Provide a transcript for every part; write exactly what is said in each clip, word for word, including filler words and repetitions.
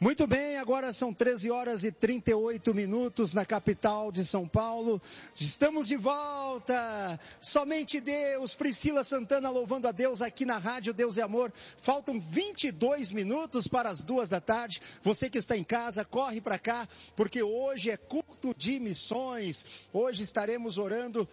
Muito bem, agora são treze horas e trinta e oito minutos na capital de São Paulo. Estamos de volta. Somente Deus, Priscila Santana louvando a Deus aqui na Rádio Deus é Amor. Faltam vinte e dois minutos para as duas da tarde. Você que está em casa, corre para cá, porque hoje é culto de missões. Hoje estaremos orando.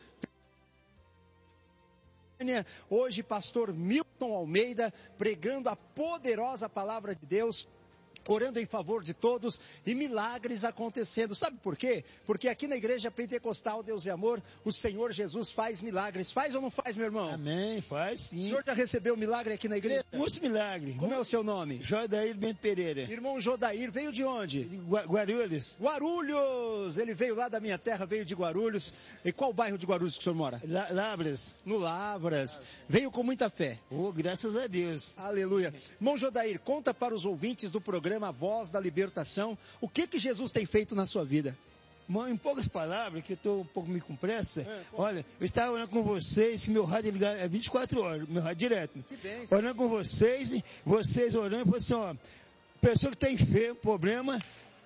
Hoje, pastor Milton Almeida pregando a poderosa palavra de Deus, orando em favor de todos e milagres acontecendo. Sabe por quê? Porque aqui na Igreja Pentecostal Deus e Amor, o Senhor Jesus faz milagres. Faz ou não faz, meu irmão? Amém, faz sim. O senhor já recebeu milagre aqui na igreja? Muitos milagres. Como é o seu nome? Jodair Bento Pereira. Irmão Jodair, veio de onde? De Guarulhos. Guarulhos! Ele veio lá da minha terra, veio de Guarulhos. E qual bairro de Guarulhos que o senhor mora? La Lavras. No Lavras. Veio com muita fé. Oh, graças a Deus. Aleluia. Irmão Jodair, conta para os ouvintes do programa A Voz da Libertação, o que que Jesus tem feito na sua vida? Em poucas palavras, que eu estou um pouco me com pressa, é, olha, eu estava orando com vocês, que meu rádio é ligado, é vinte e quatro horas, meu rádio direto. Que bem, orando com vocês, vocês orando, falou assim, ó, pessoa que está enferma, problema,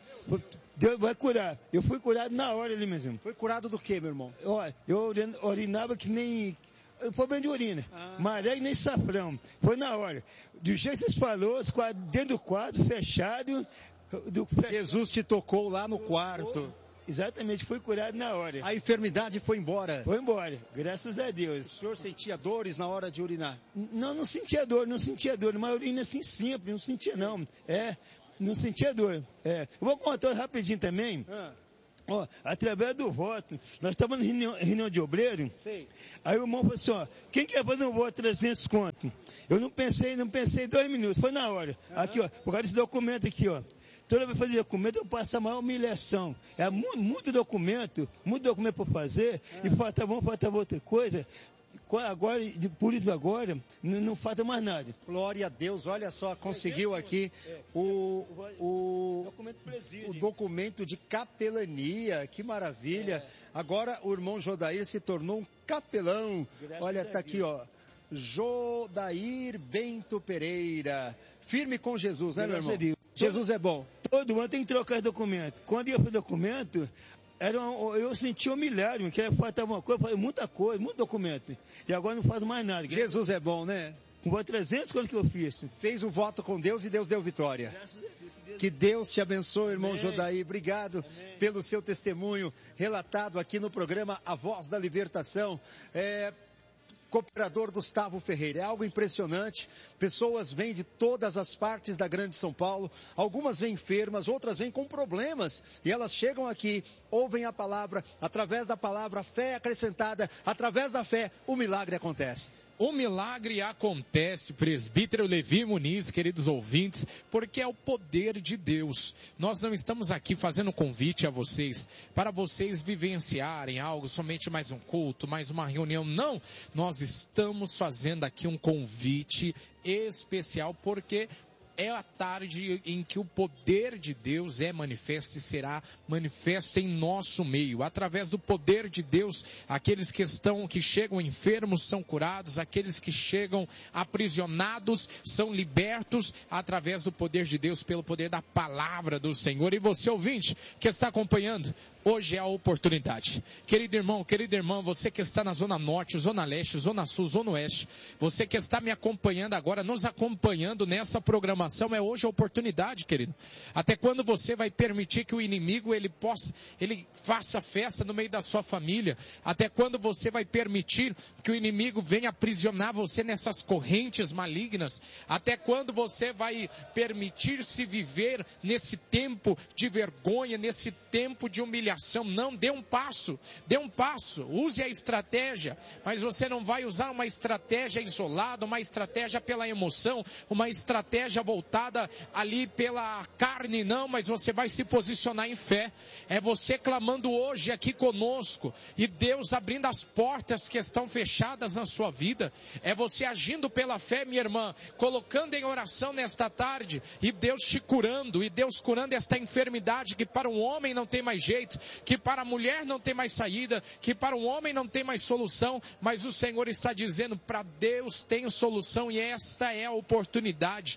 Deus vai curar. Eu fui curado na hora ali mesmo. Foi curado do que, meu irmão? Olha, eu urinava que nem... problema de urina, ah. maré e nem safrão, foi na hora. Do jeito que vocês falaram, dentro do quarto, fechado, do, fechado. Jesus te tocou lá no quarto. Exatamente, foi curado na hora. A enfermidade foi embora. Foi embora, graças a Deus. O senhor sentia dores na hora de urinar? Não, não sentia dor, não sentia dor, uma urina assim simples, não sentia não, é, não sentia dor. É. Eu vou contar rapidinho também. Ah. Ó, através do voto, nós estávamos em reunião, reunião de obreiro. Sim. Aí o irmão falou assim, ó, quem quer fazer um voto trezentos conto? Eu não pensei, não pensei dois minutos, foi na hora. Uhum. Aqui, ó, por causa desse documento aqui, ó. Toda vez que fazer documento, eu passo a maior humilhação. É muito, muito documento, muito documento para fazer, uhum. E falta bom, falta outra coisa. Agora, por isso agora, não, não falta mais nada. Glória a Deus, olha só, conseguiu aqui o, o, documento, o documento de capelania, que maravilha. Agora o irmão Jodair se tornou um capelão. Olha, tá aqui, ó, Jodair Bento Pereira. Firme com Jesus, né, meu irmão? Jesus é bom. Todo ano tem que trocar documento. Quando eu fiz documento, Era um, eu senti um milagre, que faltava uma coisa, muita coisa, muito documento. E agora não faz mais nada. Jesus é bom, né? Com trezentas coisas que eu fiz. Fez um voto com Deus e Deus deu vitória. Graças a Deus. Que Deus, que Deus te abençoe, irmão Amém. Jodair. Obrigado Amém. Pelo seu testemunho relatado aqui no programa A Voz da Libertação. É... Cooperador Gustavo Ferreira, é algo impressionante, pessoas vêm de todas as partes da grande São Paulo, algumas vêm enfermas, outras vêm com problemas, e elas chegam aqui, ouvem a palavra, através da palavra, a fé acrescentada, através da fé, o milagre acontece. O milagre acontece, presbítero Levi Muniz, queridos ouvintes, porque é o poder de Deus. Nós não estamos aqui fazendo convite a vocês, para vocês vivenciarem algo, somente mais um culto, mais uma reunião. Não, nós estamos fazendo aqui um convite especial, porque é a tarde em que o poder de Deus é manifesto e será manifesto em nosso meio. Através do poder de Deus, aqueles que estão, que chegam enfermos são curados, aqueles que chegam aprisionados são libertos através do poder de Deus, pelo poder da palavra do Senhor. E você, ouvinte, que está acompanhando, hoje é a oportunidade. Querido irmão, querida irmã, você que está na Zona Norte, Zona Leste, Zona Sul, Zona Oeste, você que está me acompanhando agora, nos acompanhando nessa programação, é hoje a oportunidade, querido. Até quando você vai permitir que o inimigo, ele possa, ele faça festa no meio da sua família? Até quando você vai permitir que o inimigo venha aprisionar você nessas correntes malignas? Até quando você vai permitir-se viver nesse tempo de vergonha, nesse tempo de humilhação? Não, dê um passo, dê um passo, use a estratégia, mas você não vai usar uma estratégia isolada, uma estratégia pela emoção, uma estratégia voltada voltada ali pela carne, não, mas você vai se posicionar em fé. É você clamando hoje aqui conosco e Deus abrindo as portas que estão fechadas na sua vida. É você agindo pela fé, minha irmã, colocando em oração nesta tarde e Deus te curando, e Deus curando esta enfermidade que para um homem não tem mais jeito, que para a mulher não tem mais saída, que para um homem não tem mais solução, mas o Senhor está dizendo, para Deus tem solução, e esta é a oportunidade. Você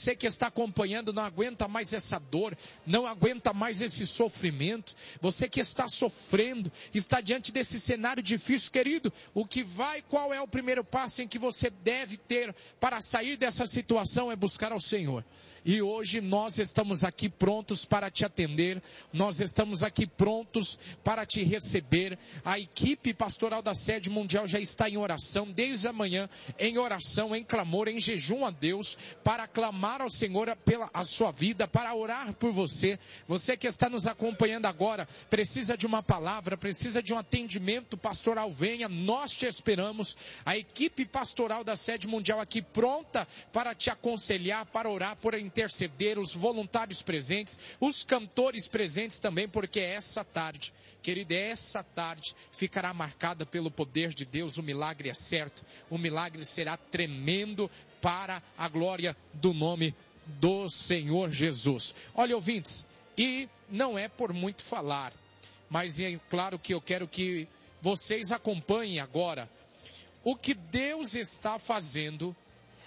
você que está acompanhando não aguenta mais essa dor, não aguenta mais esse sofrimento, você que está sofrendo, está diante desse cenário difícil, querido, o que vai, qual é o primeiro passo em que você deve ter para sair dessa situação é buscar ao Senhor. E hoje nós estamos aqui prontos para te atender, nós estamos aqui prontos para te receber. A equipe pastoral da Sede Mundial já está em oração, desde amanhã, em oração, em clamor, em jejum a Deus, para clamar ao Senhor pela a sua vida, para orar por você. Você que está nos acompanhando agora, precisa de uma palavra, precisa de um atendimento pastoral, venha, nós te esperamos. A equipe pastoral da Sede Mundial aqui pronta para te aconselhar, para orar, por interceder, os voluntários presentes, os cantores presentes também, porque essa tarde, querida, essa tarde ficará marcada pelo poder de Deus. O milagre é certo, o milagre será tremendo para a glória do nome do Senhor Jesus. Olha, ouvintes, e não é por muito falar, mas é claro que eu quero que vocês acompanhem agora o que Deus está fazendo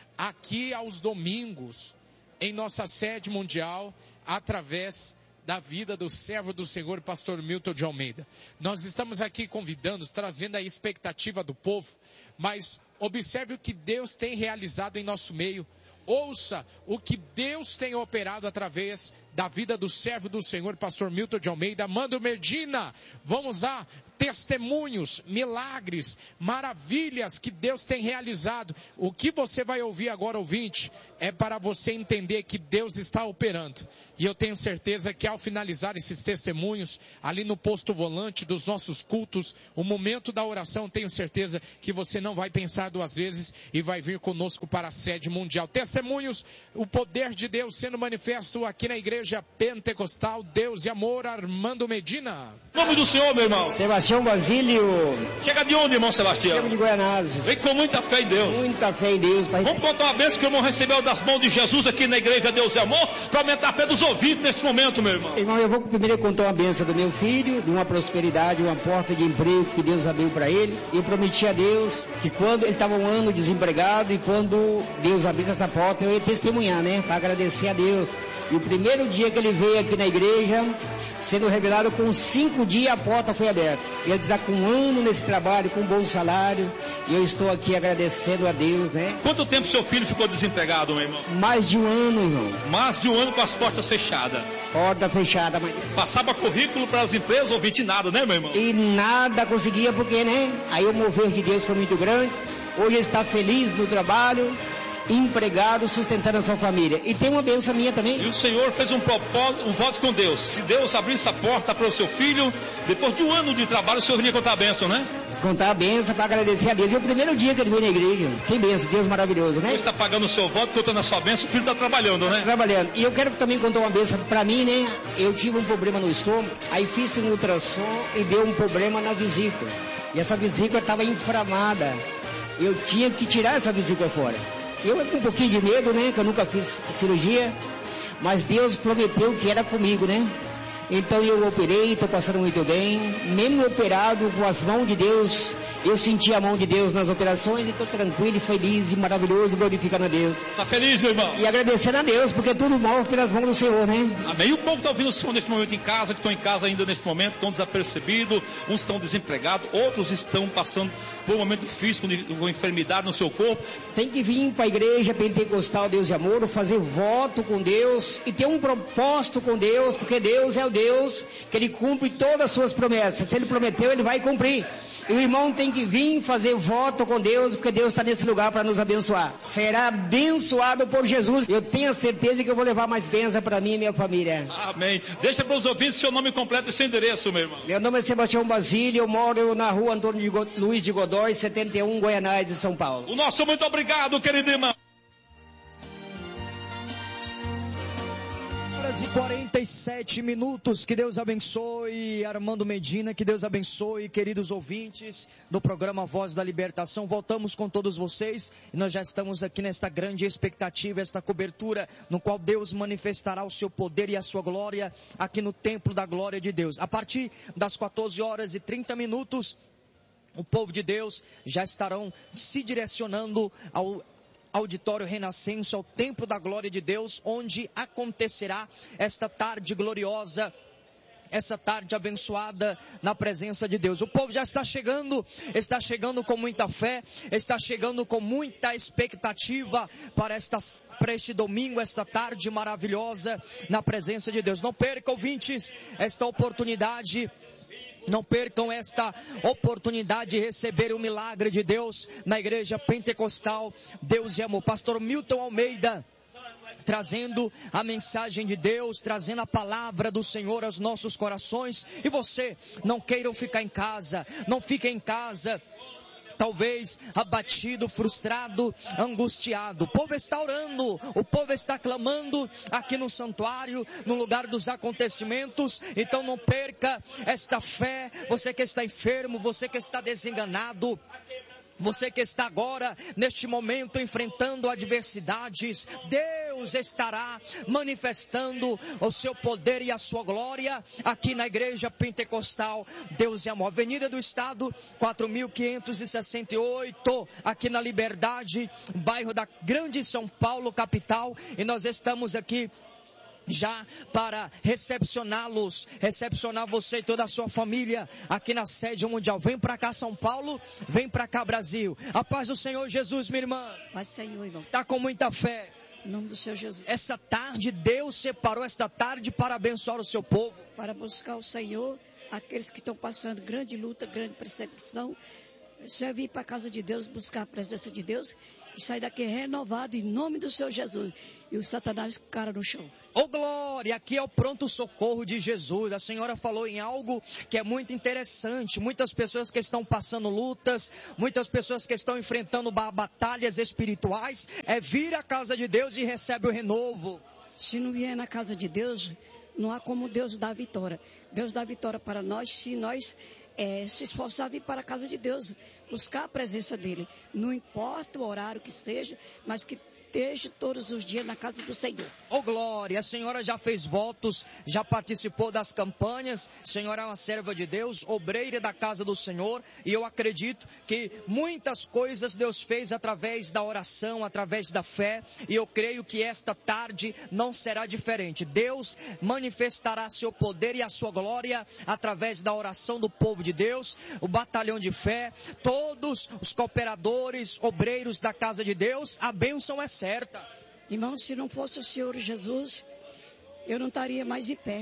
aqui aos domingos, em nossa Sede Mundial, através da vida do servo do Senhor, pastor Milton de Almeida. Nós estamos aqui convidando, trazendo a expectativa do povo, mas observe o que Deus tem realizado em nosso meio. Ouça o que Deus tem operado através da vida do servo do Senhor, pastor Milton de Almeida. Mando Medina, vamos lá, testemunhos, milagres, maravilhas que Deus tem realizado. O que você vai ouvir agora, ouvinte, é para você entender que Deus está operando. E eu tenho certeza que ao finalizar esses testemunhos, ali no posto volante dos nossos cultos, o momento da oração, tenho certeza que você não vai pensar duas vezes e vai vir conosco para a Sede Mundial. Testemunhos, o poder de Deus sendo manifesto aqui na Igreja Pentecostal Deus e Amor, Armando Medina. Em nome do Senhor, meu irmão. Sebastião Basílio. Chega de onde, irmão Sebastião? Chega de Goianazes. Vem com muita fé em Deus. Muita fé em Deus. Pai. Vamos contar uma bênção que o irmão recebeu das mãos de Jesus aqui na Igreja Deus e Amor, para aumentar a fé dos ouvintes neste momento, meu irmão. Irmão, eu vou primeiro contar uma bênção do meu filho, de uma prosperidade, uma porta de emprego que Deus abriu para ele. Eu prometi a Deus que quando ele estava um ano desempregado e quando Deus abrisse essa porta, eu ia testemunhar, né? Para agradecer a Deus. E o primeiro dia que ele veio aqui na igreja, sendo revelado, com cinco dias a porta foi aberta. Ele está com um ano nesse trabalho, com um bom salário, e eu estou aqui agradecendo a Deus, né? Quanto tempo seu filho ficou desempregado, meu irmão? Mais de um ano, irmão. Mais de um ano com as portas fechadas. Porta fechada, mas... Passava currículo para as empresas, ouvinte nada, né, meu irmão? E nada conseguia, porque, né? Aí o mover de Deus foi muito grande. Hoje ele está feliz no trabalho, empregado, sustentando a sua família. E tem uma bênção minha também. E o Senhor fez um propósito, um voto com Deus. Se Deus abrisse a porta para o seu filho, depois de um ano de trabalho, o Senhor viria contar a bênção, né? Contar a bênção para agradecer a Deus. É o primeiro dia que ele veio na igreja. Que bênção, Deus maravilhoso, né? Deus está pagando o seu voto, contando a sua bênção, o filho está trabalhando, né? Trabalhando. E eu quero também contar uma bênção para mim, né? Eu tive um problema no estômago, aí fiz um ultrassom e deu um problema na vesícula. E essa vesícula estava inflamada. Eu tinha que tirar essa vesícula fora. Eu com um pouquinho de medo, né? Que eu nunca fiz cirurgia. Mas Deus prometeu que era comigo, né? Então eu operei, estou passando muito bem. Mesmo operado, com as mãos de Deus, eu senti a mão de Deus nas operações e estou tranquilo, feliz e maravilhoso, glorificando a Deus. Está feliz, meu irmão? E agradecendo a Deus, porque tudo move pelas mãos do Senhor, né? Amém. E o povo está ouvindo o Senhor neste momento em casa, que estão em casa ainda neste momento, estão desapercebidos, uns estão desempregados, outros estão passando por um momento difícil, com enfermidade no seu corpo. Tem que vir para a igreja pentecostal Deus e Amor, fazer voto com Deus e ter um propósito com Deus, porque Deus é o Deus que Ele cumpre todas as suas promessas. Se Ele prometeu, Ele vai cumprir. E o irmão tem que vir fazer voto com Deus, porque Deus está nesse lugar para nos abençoar. Será abençoado por Jesus. Eu tenho a certeza que eu vou levar mais bênção para mim e minha família. Amém. Deixa para os ouvintes seu nome completo e seu endereço, meu irmão. Meu nome é Sebastião Basílio, eu moro na rua Antônio de Go... Luiz de Godoy, setenta e um, Goianazes, São Paulo. O nosso muito obrigado, querido irmão. horas e quarenta e sete minutos, que Deus abençoe Armando Medina, que Deus abençoe queridos ouvintes do programa Voz da Libertação. Voltamos com todos vocês e nós já estamos aqui nesta grande expectativa, esta cobertura no qual Deus manifestará o seu poder e a sua glória aqui no templo da glória de Deus. A partir das quatorze horas e trinta minutos, o povo de Deus já estarão se direcionando ao Auditório Renascença, ao Templo da Glória de Deus, onde acontecerá esta tarde gloriosa, essa tarde abençoada na presença de Deus. O povo já está chegando, está chegando com muita fé, está chegando com muita expectativa para, esta, para este domingo, esta tarde maravilhosa na presença de Deus. Não perca, ouvintes, esta oportunidade. Não percam esta oportunidade de receber o milagre de Deus na Igreja Pentecostal Deus e Amor. Pastor Milton Almeida, trazendo a mensagem de Deus, trazendo a palavra do Senhor aos nossos corações. E você, não queiram ficar em casa, não fique em casa, talvez abatido, frustrado, angustiado. O povo está orando, o povo está clamando aqui no santuário, no lugar dos acontecimentos. Então não perca esta fé. Você que está enfermo, você que está desenganado, você que está agora, neste momento, enfrentando adversidades, Deus estará manifestando o seu poder e a sua glória aqui na Igreja Pentecostal Deus e Amor. Avenida do Estado, quatro mil quinhentos e sessenta e oito, aqui na Liberdade, bairro da Grande São Paulo, capital. E nós estamos aqui já para recepcioná-los, recepcionar você e toda a sua família aqui na sede mundial. Vem para cá, São Paulo, vem para cá, Brasil. A paz do Senhor Jesus, minha irmã. Paz do Senhor, irmão. Está com muita fé. Em nome do Senhor Jesus. Essa tarde, Deus separou esta tarde para abençoar o seu povo. Para buscar o Senhor, aqueles que estão passando grande luta, grande perseguição. Você vir para a casa de Deus, buscar a presença de Deus e sair daqui renovado em nome do Senhor Jesus. E o Satanás cara no chão. Oh glória, aqui é o pronto socorro de Jesus. A senhora falou em algo que é muito interessante. Muitas pessoas que estão passando lutas, muitas pessoas que estão enfrentando batalhas espirituais, é vir à casa de Deus e recebe o renovo. Se não vier na casa de Deus, não há como Deus dar vitória. Deus dá vitória para nós se nós É, se esforçar vir para a casa de Deus, buscar a presença dele. Não importa o horário que seja, mas que esteja todos os dias na casa do Senhor. Oh glória, a senhora já fez votos, já participou das campanhas, a senhora é uma serva de Deus, obreira da casa do Senhor, e eu acredito que muitas coisas Deus fez através da oração, através da fé, e eu creio que esta tarde não será diferente. Deus manifestará seu poder e a sua glória através da oração do povo de Deus, o batalhão de fé, todos os cooperadores, obreiros da casa de Deus. A bênção é certa. Irmão, se não fosse o Senhor Jesus, eu não estaria mais em pé.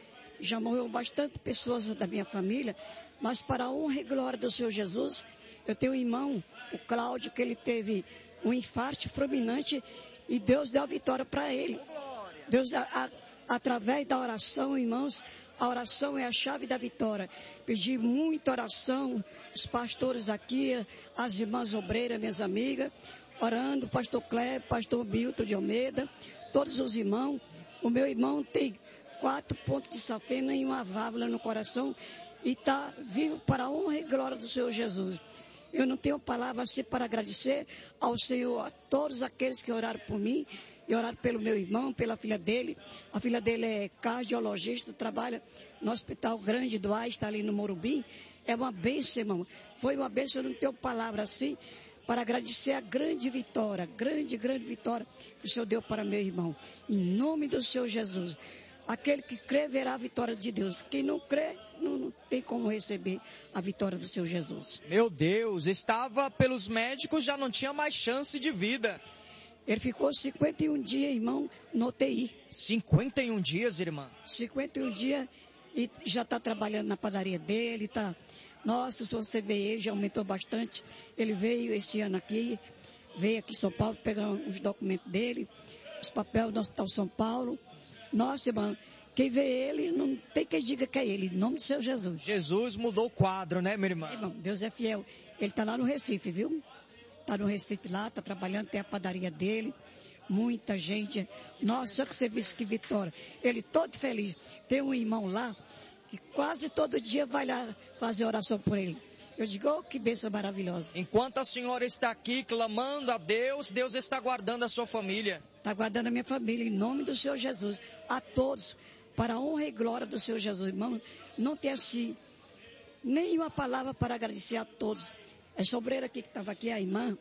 Já morreu bastante pessoas da minha família, mas para a honra e glória do Senhor Jesus, eu tenho um irmão, o Cláudio, que ele teve um infarto fulminante e Deus deu a vitória para ele. Deus, a, a, através da oração, irmãos, a oração é a chave da vitória. Pedi muita oração, os pastores aqui, as irmãs obreiras, minhas amigas, orando, pastor Cleber, pastor Milton de Almeida, todos os irmãos. O meu irmão tem quatro pontos de safena e uma válvula no coração e está vivo para a honra e glória do Senhor Jesus. Eu não tenho palavra assim para agradecer ao Senhor, a todos aqueles que oraram por mim e oraram pelo meu irmão, pela filha dele. A filha dele é cardiologista, trabalha no Hospital Grande do Ar, está ali no Morumbi. É uma bênção, irmão. Foi uma bênção, eu não tenho palavra assim para agradecer a grande vitória, grande, grande vitória que o Senhor deu para meu irmão. Em nome do Senhor Jesus. Aquele que crê verá a vitória de Deus. Quem não crê, não, não tem como receber a vitória do Senhor Jesus. Meu Deus, estava pelos médicos, já não tinha mais chance de vida. Ele ficou cinquenta e um dias, irmão, no U T I. cinquenta e um dias, irmã? cinquenta e um dias e já está trabalhando na padaria dele, está... Nossa, se você vê ele, já aumentou bastante. Ele veio esse ano aqui, veio aqui em São Paulo, pegar os documentos dele, os papéis do Hospital São Paulo. Nossa, irmão, quem vê ele, não tem quem diga que é ele, em nome do Senhor Jesus. Jesus mudou o quadro, né, minha irmã? É, irmão, Deus é fiel. Ele está lá no Recife, viu? Está no Recife lá, está trabalhando, tem a padaria dele. Muita gente. Nossa, que você viu que vitória. Ele todo feliz. Tem um irmão lá, e quase todo dia vai lá fazer oração por ele. Eu digo, oh, que bênção maravilhosa. Enquanto a senhora está aqui clamando a Deus, Deus está guardando a sua família. Está guardando a minha família, em nome do Senhor Jesus. A todos, para a honra e glória do Senhor Jesus. Irmão, não tem assim nenhuma palavra para agradecer a todos. Essa obreira aqui que estava aqui, a irmã,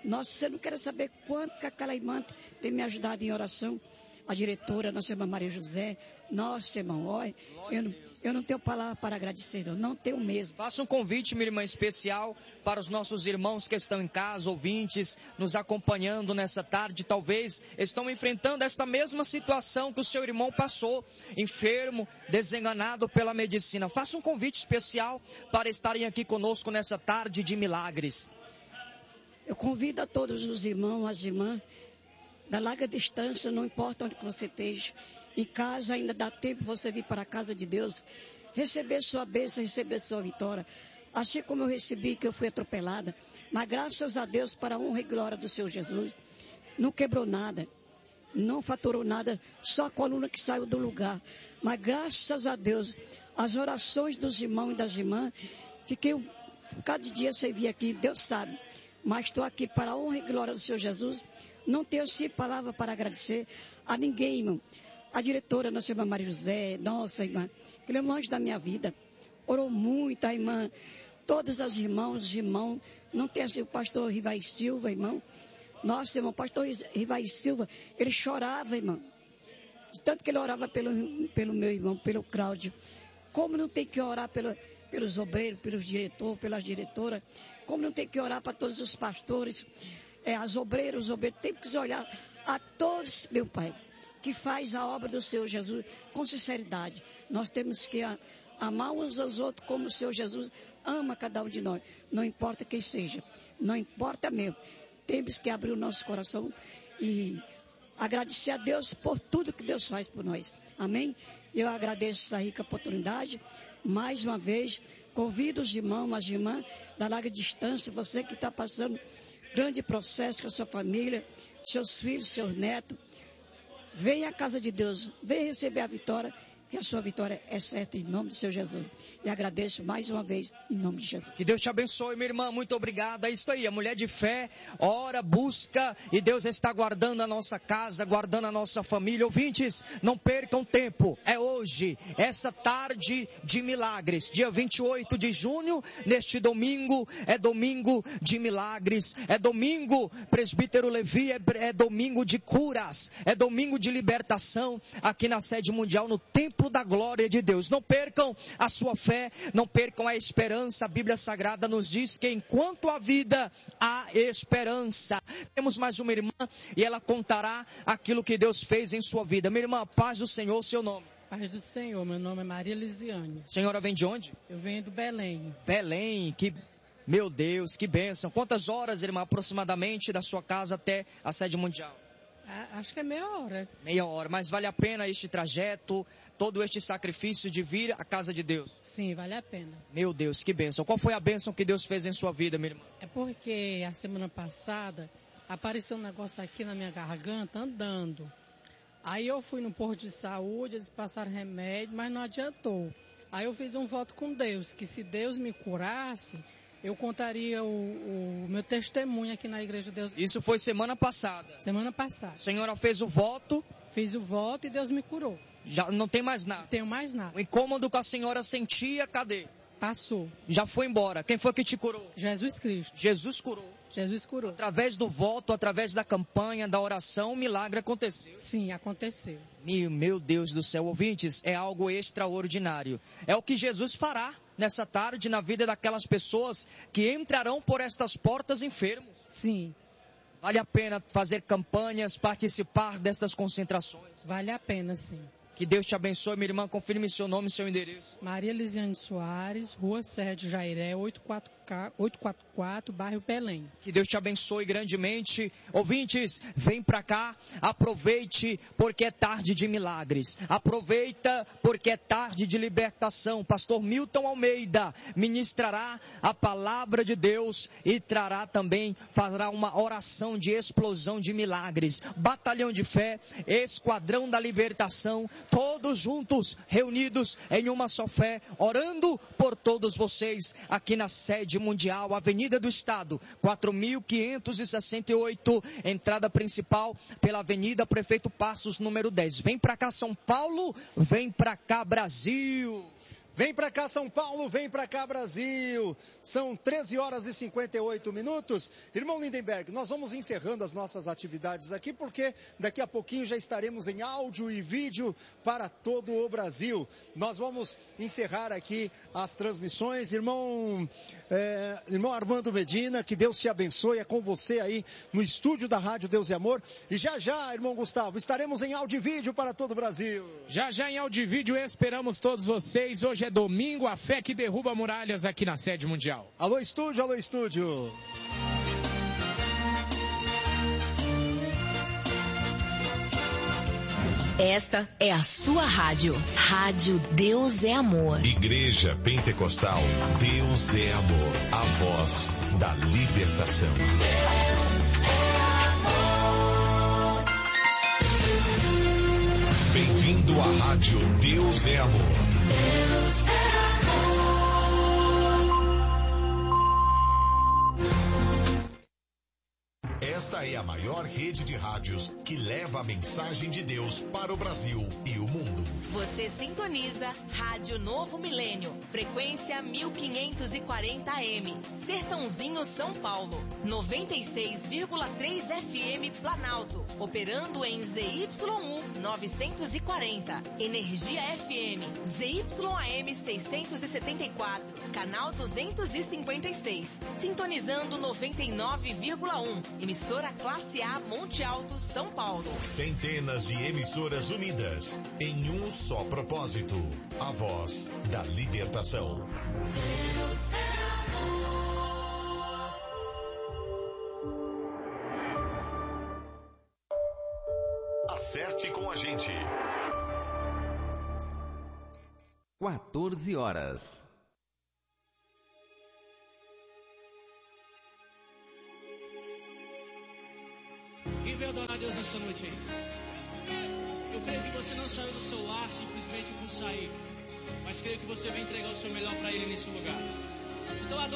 Nossa, você não quer saber quanto que aquela irmã tem me ajudado em oração. A diretora, nossa irmã Maria José, nossa irmão, olha, eu não, eu não tenho palavra para agradecer, eu não tenho mesmo. Faça um convite, minha irmã, especial para os nossos irmãos que estão em casa, ouvintes, nos acompanhando nessa tarde, talvez estão enfrentando esta mesma situação que o seu irmão passou, enfermo, desenganado pela medicina. Faça um convite especial para estarem aqui conosco nessa tarde de milagres. Eu convido a todos os irmãos, as irmãs, da larga distância, não importa onde você esteja, em casa ainda dá tempo você vir para a casa de Deus, receber sua bênção, receber sua vitória. Assim como eu recebi, que eu fui atropelada, mas graças a Deus, para a honra e glória do Senhor Jesus, não quebrou nada, não faturou nada, só a coluna que saiu do lugar. Mas graças a Deus, as orações dos irmãos e das irmãs, fiquei um cada dia sem vir aqui, Deus sabe, mas estou aqui para a honra e glória do Senhor Jesus. Não tenho assim palavra para agradecer a ninguém, irmão. A diretora, nossa irmã Maria José, nossa irmã, que é um anjo da minha vida, orou muito, a irmã, todas as irmãs, os irmãos, não tem assim o pastor Rivai Silva, irmão. Nossa, irmão, o pastor Rivai Silva, ele chorava, irmão. De tanto que ele orava pelo, pelo meu irmão, pelo Cláudio. Como não tem que orar pelo, pelos obreiros, pelos diretores, pelas diretoras, como não tem que orar para todos os pastores, É, as obreiras, os obreiros, tem que olhar a todos, meu Pai, que faz a obra do Senhor Jesus com sinceridade. Nós temos que a, amar uns aos outros como o Senhor Jesus ama cada um de nós. Não importa quem seja, não importa mesmo. Temos que abrir o nosso coração e agradecer a Deus por tudo que Deus faz por nós. Amém? Eu agradeço essa rica oportunidade. Mais uma vez, convido os irmãos, as irmãs da larga distância, você que está passando grande processo com a sua família, seus filhos, seus netos. Venha à casa de Deus, venha receber a vitória, que a sua vitória é certa em nome do Senhor Jesus. E agradeço mais uma vez em nome de Jesus. Que Deus te abençoe, minha irmã, muito obrigada. É isso aí, a mulher de fé, ora, busca, e Deus está guardando a nossa casa, guardando a nossa família. Ouvintes, não percam tempo, é hoje, essa tarde de milagres, dia vinte e oito de junho, neste domingo, é domingo de milagres, é domingo, presbítero Levi, é, é domingo de curas, é domingo de libertação, aqui na sede mundial, no templo da glória de Deus. Não percam a sua fé, não percam a esperança. A Bíblia Sagrada nos diz que enquanto há vida, há esperança. Temos mais uma irmã e ela contará aquilo que Deus fez em sua vida. Minha irmã, paz do Senhor, seu nome? Paz do Senhor, meu nome é Maria Lisiane. A senhora vem de onde? Eu venho do Belém. Belém, que... Meu Deus, que bênção. Quantas horas, irmã, aproximadamente da sua casa até a sede mundial? Acho que é meia hora. Meia hora, mas vale a pena este trajeto, todo este sacrifício de vir à casa de Deus? Sim, vale a pena. Meu Deus, que bênção. Qual foi a bênção que Deus fez em sua vida, minha irmã? É porque a semana passada apareceu um negócio aqui na minha garganta andando. Aí eu fui no posto de saúde, eles passaram remédio, mas não adiantou. Aí eu fiz um voto com Deus, que se Deus me curasse, eu contaria o, o meu testemunho aqui na Igreja de Deus. Isso foi semana passada? Semana passada. A senhora fez o voto? Fiz o voto e Deus me curou. Já não tem mais nada? Não tenho mais nada. O incômodo que a senhora sentia, cadê? Passou. Já foi embora. Quem foi que te curou? Jesus Cristo. Jesus curou. Jesus curou. Através do voto, através da campanha, da oração, o milagre aconteceu. Sim, aconteceu. Meu, meu Deus do céu, ouvintes, é algo extraordinário. É o que Jesus fará nessa tarde na vida daquelas pessoas que entrarão por estas portas enfermos. Sim. Vale a pena fazer campanhas, participar destas concentrações? Vale a pena, sim. Que Deus te abençoe, minha irmã. Confirme seu nome e seu endereço. Maria Lisiane Soares, Rua Serra de Jairé, oitocentos e quarenta e quatro, bairro Belém. Que Deus te abençoe grandemente. Ouvintes, vem pra cá, aproveite porque é tarde de milagres. Aproveita porque é tarde de libertação. Pastor Milton Almeida ministrará a palavra de Deus e trará também, fará uma oração de explosão de milagres. Batalhão de fé, esquadrão da libertação, todos juntos, reunidos em uma só fé, orando por todos vocês aqui na sede mundial, Avenida do Estado, quatro mil quinhentos e sessenta e oito, entrada principal pela Avenida Prefeito Passos, número dez. Vem pra cá, São Paulo, vem pra cá, Brasil. Vem pra cá São Paulo, vem pra cá Brasil. São treze horas e cinquenta e oito minutos. Irmão Lindenberg, nós vamos encerrando as nossas atividades aqui, porque daqui a pouquinho já estaremos em áudio e vídeo para todo o Brasil. Nós vamos encerrar aqui as transmissões. Irmão, é, irmão Armando Medina, que Deus te abençoe. É com você aí no estúdio da Rádio Deus e Amor. E já já, irmão Gustavo, estaremos em áudio e vídeo para todo o Brasil. Já já em áudio e vídeo esperamos todos vocês. Hoje é domingo, a fé que derruba muralhas aqui na sede mundial. Alô estúdio, alô estúdio. Esta é a sua rádio. Rádio Deus é Amor. Igreja Pentecostal Deus é Amor. A voz da libertação. Bem-vindo à Rádio Deus é Amor. Deus é Esta é a maior rede de rádios que leva a mensagem de Deus para o Brasil e o mundo. Você sintoniza Rádio Novo Milênio, frequência mil quinhentos e quarenta A M, Sertãozinho, São Paulo, noventa e seis vírgula três F M Planalto, operando em Z Y U novecentos e quarenta, Energia F M, Z Y A M seiscentos e setenta e quatro, canal duzentos e cinquenta e seis, sintonizando noventa e nove vírgula um, emissora Classe A Monte Alto, São Paulo. Centenas de emissoras unidas em um só propósito, a voz da libertação. Deus é amor. Acerte com a gente. quatorze horas. Quem veio adorar a Deus nessa noite aí? Eu creio que você não saiu do seu lar simplesmente por sair, mas creio que você vai entregar o seu melhor para Ele nesse lugar. Então adore.